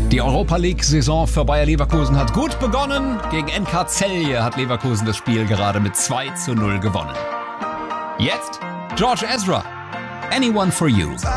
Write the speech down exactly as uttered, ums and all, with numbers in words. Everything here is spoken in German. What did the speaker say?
Die Europa League-Saison für Bayer Leverkusen hat gut begonnen. Gegen N K Celje hat Leverkusen das Spiel gerade mit zwei zu null gewonnen. Jetzt George Ezra. Anyone for You.